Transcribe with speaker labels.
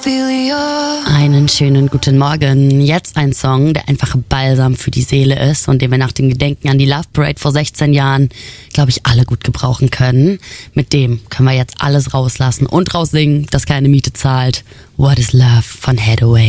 Speaker 1: Einen schönen guten Morgen. Jetzt ein Song, der einfach Balsam für die Seele ist und den wir nach dem Gedenken an die Love Parade vor 16 Jahren, glaube ich, alle gut gebrauchen können. Mit dem können wir jetzt alles rauslassen und raussingen, das keine Miete zahlt. What is Love von Hathaway.